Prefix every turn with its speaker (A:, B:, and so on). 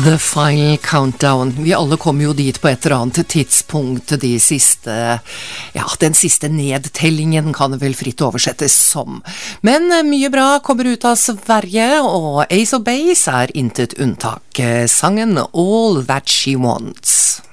A: The Final Countdown. Vi alle kommer jo dit på et eller annet tidspunkt, den siste nedtellingen kan det vel fritt oversettes som. Men mye bra kommer ut av Sverige, og Ace of Base intet unntak. Sangen All That She Wants.